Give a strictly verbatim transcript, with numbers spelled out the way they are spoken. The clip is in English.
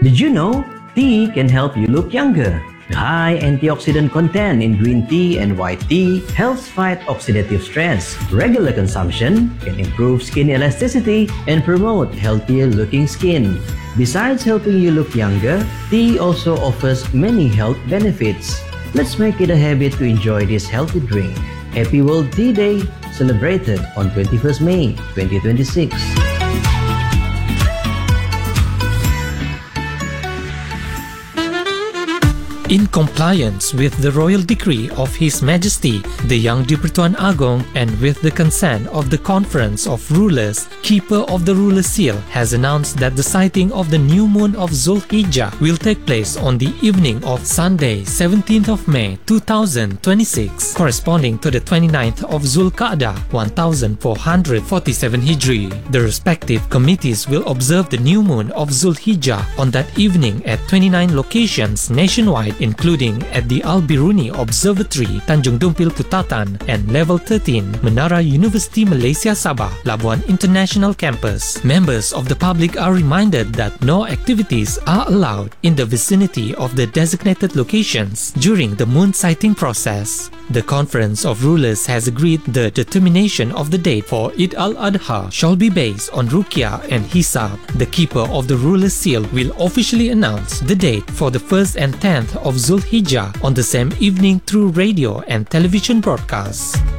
Did you know tea can help you look younger? The high antioxidant content in green tea and white tea helps fight oxidative stress. Regular consumption can improve skin elasticity and promote healthier looking skin. Besides helping you look younger, tea also offers many health benefits. Let's make it a habit to enjoy this healthy drink. Happy World Tea Day, celebrated on twenty-first May twenty twenty-six. In compliance with the royal decree of His Majesty, the Yang di-Pertuan Agong, and with the consent of the Conference of Rulers, Keeper of the Ruler Seal has announced that the sighting of the new moon of Zulhijjah will take place on the evening of Sunday, seventeenth of May two thousand twenty-six, corresponding to the twenty-ninth of Zulqa'dah one thousand four hundred forty-seven Hijri. The respective committees will observe the new moon of Zulhijjah on that evening at twenty-nine locations nationwide, including at the Al-Biruni Observatory, Tanjung Dumpil Putatan, and Level thirteen, Menara University Malaysia Sabah, Labuan International Campus. Members of the public are reminded that no activities are allowed in the vicinity of the designated locations during the moon sighting process. The Conference of Rulers has agreed the determination of the date for Eid al-Adha shall be based on Ruqyah and Hisab. The Keeper of the Ruler Seal will officially announce the date for the first and tenth of Zulhijjah on the same evening through radio and television broadcasts.